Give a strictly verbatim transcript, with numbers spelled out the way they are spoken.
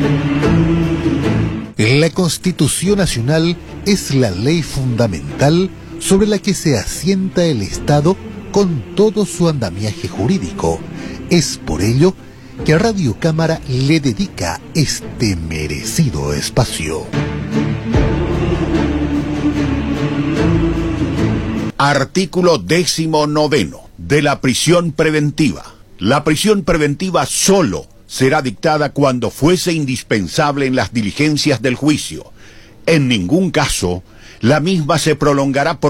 La Constitución Nacional es la ley fundamental sobre la que se asienta el Estado con todo su andamiaje jurídico. Es por ello que Radio Cámara le dedica este merecido espacio. Artículo décimo noveno de la prisión preventiva. La prisión preventiva solo será dictada cuando fuese indispensable en las diligencias del juicio. En ningún caso, la misma se prolongará por